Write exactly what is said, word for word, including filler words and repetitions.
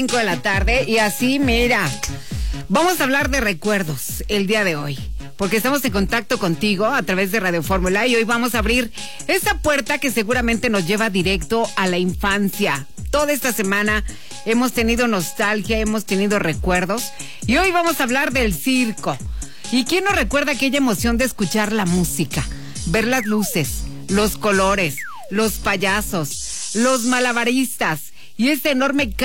cinco de la tarde y así, mira, vamos a hablar de recuerdos el día de hoy, porque estamos en contacto contigo a través de Radio Fórmula y hoy vamos a abrir esa puerta que seguramente nos lleva directo a la infancia. Toda esta semana hemos tenido nostalgia, hemos tenido recuerdos y hoy vamos a hablar del circo. ¿Y quién nos recuerda aquella emoción de escuchar la música, ver las luces, los colores, los payasos, los malabaristas y ese enorme